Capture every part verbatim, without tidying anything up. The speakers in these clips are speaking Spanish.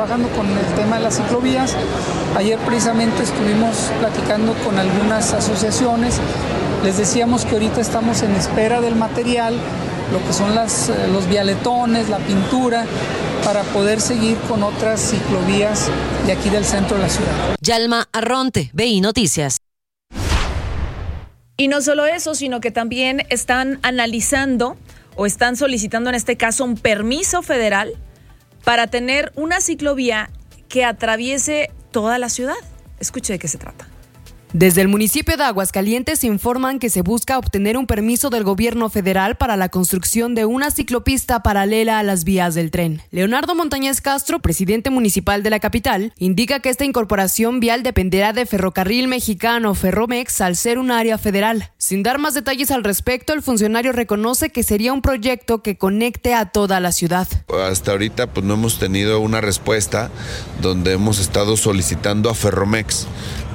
trabajando con el tema de las ciclovías. Ayer precisamente estuvimos platicando con algunas asociaciones. Les decíamos que ahorita estamos en espera del material, lo que son las, los vialetones, la pintura, para poder seguir con otras ciclovías de aquí del centro de la ciudad. Yalma Arronte, B I Noticias. Y no solo eso, sino que también están analizando o están solicitando en este caso un permiso federal para tener una ciclovía que atraviese toda la ciudad. Escuche de qué se trata. Desde el municipio de Aguascalientes informan que se busca obtener un permiso del gobierno federal para la construcción de una ciclopista paralela a las vías del tren. Leonardo Montañez Castro, presidente municipal de la capital, indica que esta incorporación vial dependerá de Ferrocarril Mexicano Ferromex al ser un área federal. Sin dar más detalles al respecto, el funcionario reconoce que sería un proyecto que conecte a toda la ciudad. Hasta ahorita pues no hemos tenido una respuesta donde hemos estado solicitando a Ferromex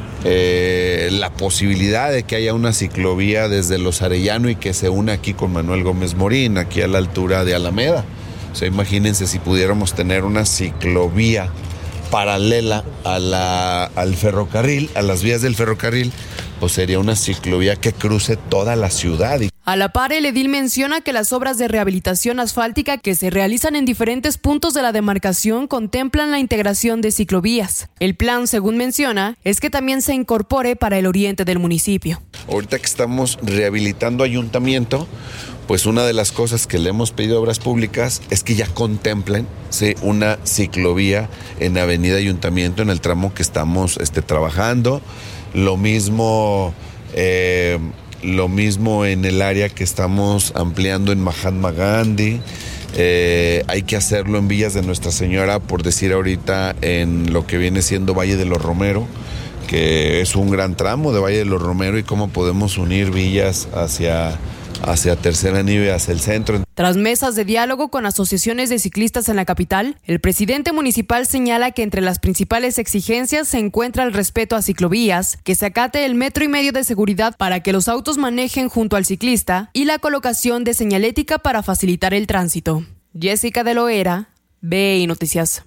Eh, la posibilidad de que haya una ciclovía desde Los Arellano y que se una aquí con Manuel Gómez Morín, aquí a la altura de Alameda. O sea, imagínense si pudiéramos tener una ciclovía paralela a la, al ferrocarril, a las vías del ferrocarril, pues sería una ciclovía que cruce toda la ciudad. A la par, el edil menciona que las obras de rehabilitación asfáltica que se realizan en diferentes puntos de la demarcación contemplan la integración de ciclovías. El plan, según menciona, es que también se incorpore para el oriente del municipio. Ahorita que estamos rehabilitando Ayuntamiento, pues una de las cosas que le hemos pedido a Obras Públicas es que ya contemplen ¿sí? una ciclovía en Avenida Ayuntamiento en el tramo que estamos este, trabajando. Lo mismo... Eh, Lo mismo en el área que estamos ampliando en Mahatma Gandhi. Eh, hay que hacerlo en Villas de Nuestra Señora, por decir ahorita, en lo que viene siendo Valle de los Romero, que es un gran tramo de Valle de los Romero, y cómo podemos unir villas hacia, hacia Tercer Anillo y hacia el centro. Tras mesas de diálogo con asociaciones de ciclistas en la capital, el presidente municipal señala que entre las principales exigencias se encuentra el respeto a ciclovías, que se acate el metro y medio de seguridad para que los autos manejen junto al ciclista y la colocación de señalética para facilitar el tránsito. Jessica de Loera, B I Noticias.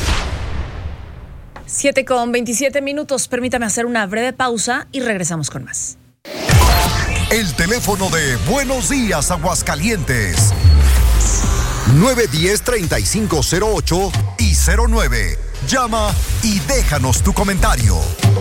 siete con veintisiete minutos. Permítame hacer una breve pausa y regresamos con más. El teléfono de Buenos Días Aguascalientes, nueve uno cero, tres cinco cero ocho y cero nueve. Llama y déjanos tu comentario.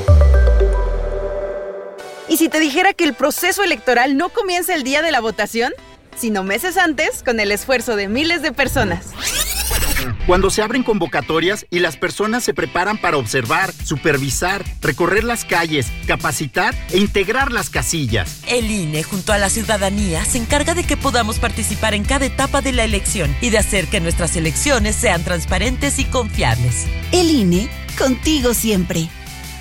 ¿Y si te dijera que el proceso electoral no comienza el día de la votación, sino meses antes, con el esfuerzo de miles de personas? Cuando se abren convocatorias y las personas se preparan para observar, supervisar, recorrer las calles, capacitar e integrar las casillas. El I N E, junto a la ciudadanía, se encarga de que podamos participar en cada etapa de la elección y de hacer que nuestras elecciones sean transparentes y confiables. El I N E, contigo siempre.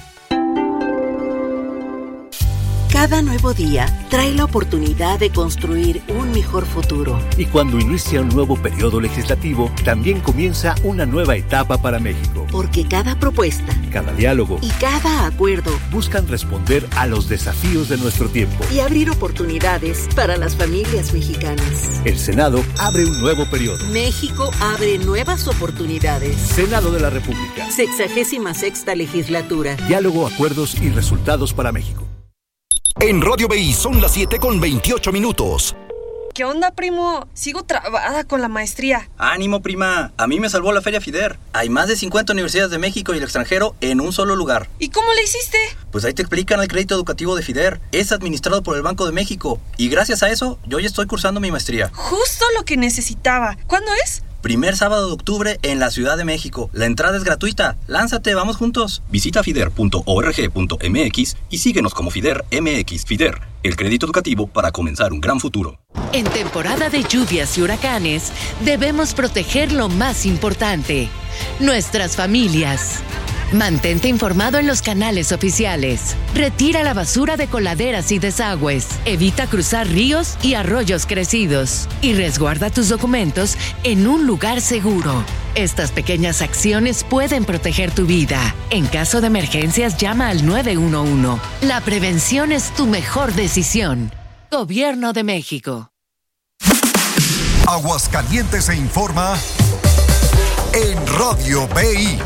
Cada nuevo día trae la oportunidad de construir un mejor futuro. Y cuando inicia un nuevo periodo legislativo, también comienza una nueva etapa para México. Porque cada propuesta, cada diálogo y cada acuerdo buscan responder a los desafíos de nuestro tiempo y abrir oportunidades para las familias mexicanas. El Senado abre un nuevo periodo. México abre nuevas oportunidades. Senado de la República. Sexagésima sexta legislatura. Diálogo, acuerdos y resultados para México. En Radio B I son las siete con veintiocho minutos. ¿Qué onda, primo? Sigo trabada con la maestría. ¡Ánimo, prima! A mí me salvó la Feria FIDER. Hay más de cincuenta universidades de México y el extranjero en un solo lugar. ¿Y cómo le hiciste? Pues ahí te explican el crédito educativo de FIDER. Es administrado por el Banco de México. Y gracias a eso, yo ya estoy cursando mi maestría. Justo lo que necesitaba. ¿Cuándo es? Primer sábado de octubre en la Ciudad de México. La entrada es gratuita. Lánzate, vamos juntos. Visita fider punto org punto m x y síguenos como FIDER M X. FIDER, el crédito educativo para comenzar un gran futuro. En temporada de lluvias y huracanes, debemos proteger lo más importante: nuestras familias. Mantente informado en los canales oficiales. Retira la basura de coladeras y desagües. Evita cruzar ríos y arroyos crecidos. Y resguarda tus documentos en un lugar seguro. Estas pequeñas acciones pueden proteger tu vida. En caso de emergencias, llama al nueve uno uno. La prevención es tu mejor decisión. Gobierno de México. Aguascalientes se informa en Radio B I.